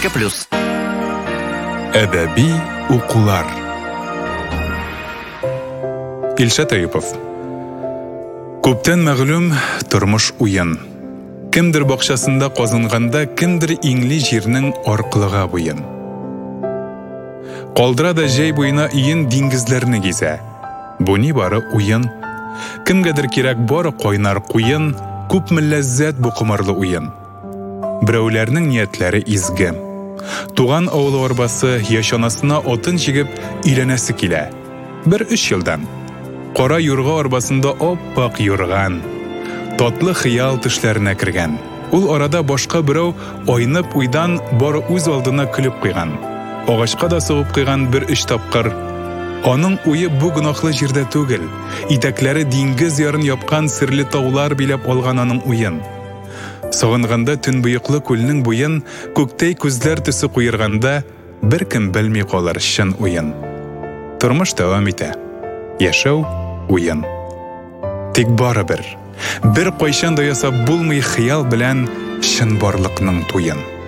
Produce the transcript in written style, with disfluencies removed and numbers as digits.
К+. Әдәби укулар. Илшат Әюпов. Күптән мәгълүм тормыш уен. Кемдер бакчасында казынганда, кемдер иңли җирнең аркылыга буен. Калдыра да җәй буена иен диңгезләрне гизә. Бу ни бары уен. Кемгәдер кирәк бары кайнар куен, күпме ләззәт бу кымырлы уен. Берәүләрнең ниятләре изге. Туган авылы арбасы яшанасына отын җигеп өйләнәсе килә. 1-3 елдан. Кара юрга арбасында оппак юрган. Татлы хыял төшләренә кергән. Ул арада башка берәү айнып уйдан бары үз алдына көлеп куйган. Агачка да сугып куйган 1-3 тапкыр. Аның уе бу гынахлы җирдә түгел. Итәкләре диңгез ярын япкан серле таулар биләп алган аның уен. Сагынганда төнбуеклы күлнең буен, күктәй күзләр төсе куерганда, беркем белми калыр чын уен. Тормыш дәвам итә. Яшәү уен. Тик барыбер. Бер кайчан да ясап булмый хыял белән чын барлыкның туен.